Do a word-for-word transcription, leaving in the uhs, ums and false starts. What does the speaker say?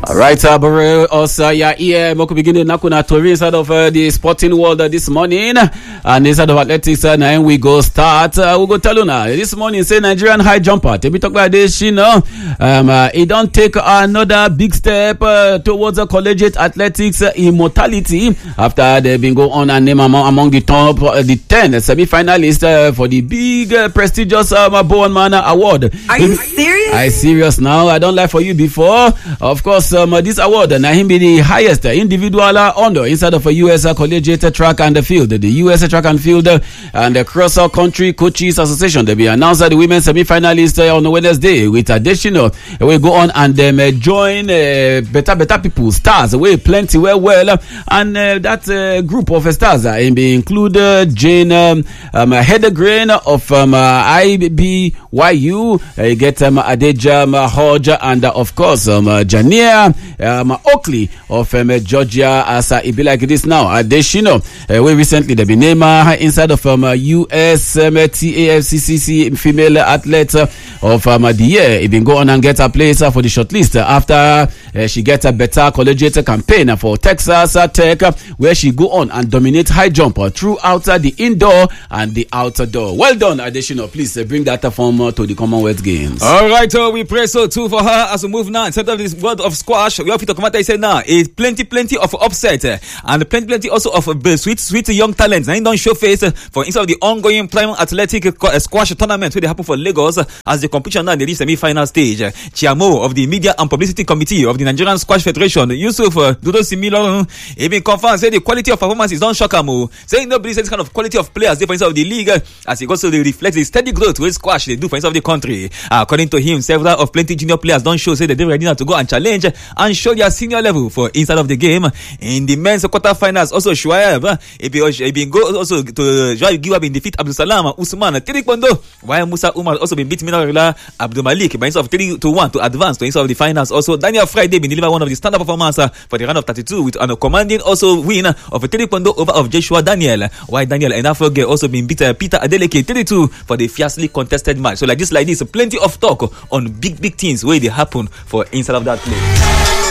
All right, uh, but also, yeah, here, Moko beginning Nakuna Tori inside of uh, the sporting world uh, this morning, and inside of athletics, uh, now we go start. Uh, we go tell you now. This morning, say Nigerian high jumper. Te we talk about this, you know, um, uh, he don't take another big step uh, towards a collegiate athletics uh, immortality after they've been go on and name among, among the top, uh, the ten semi-finalists uh, for the big uh, prestigious um, Bowen Manor Award. Are you serious? I serious now. I don't lie for you before. Of course. Um, this award and uh, him be the highest uh, individual uh, honor inside of a U S uh, collegiate uh, track and the field. The U S uh, track and field uh, and the cross uh, country coaches association. They be announced uh, the women's semi-finalists uh, on Wednesday with additional. Uh, we go on and um, uh, join uh, better better people stars. We plenty well well uh, and uh, that uh, group of uh, stars uh, be include uh, Jane um, um, Hedegrain of um, uh, I B Y U. Uh, get um, Adeja um, Hodge and uh, of course um, uh, Jania. Um, Oakley of um, Georgia, as uh, it be like this now. Additional, uh, we recently they be named uh, inside of um, uh, U S um, T A F C C C female athlete uh, of um, the year. It been go on and get a place uh, for the shortlist uh, after uh, she get a better collegiate campaign uh, for Texas uh, Tech, uh, where she go on and dominate high jump uh, throughout uh, the indoor and the outdoor. Well done, Additional. Please uh, bring that uh, form uh, to the Commonwealth Games. All right, uh, we pray so too for her as we move now instead of this world of squash. We have to come out and say now it's plenty, plenty of upset uh, and plenty, plenty also of uh, sweet, sweet young talents. Now, don't show face uh, for instead of the ongoing prime athletic uh, squash tournament where they happen for Lagos uh, as the competition now in the semi-final stage. Uh, Chiamo of the Media and Publicity Committee of the Nigerian Squash Federation, Yusuf uh, Dudo Similo, he been confirmed say the quality of performance is don't shock him. Saying nobody says this kind of quality of players they for inside of the league uh, as he goes to reflect the steady growth with squash they do for inside of the country. Uh, according to him, several of plenty junior players don't show say that they're ready now to go and challenge and show their senior level for inside of the game. In the men's quarterfinals, also Shuaib, he been go also to Joao Giwa been defeat Abdul Salam Usman Tirikpondo, while Musa Umar also been beat Minarila Abdul Malik by of three to one to advance to inside of the finals. Also Daniel Friday been delivered one of the standard performance for the round of thirty-two with a commanding also win of Tirikpondo over of Joshua Daniel, while Daniel Enafoge also been beat uh, Peter Adeleke thirty-two for the fiercely contested match. So like this, like this, plenty of talk on big big things where they happen for inside of that play.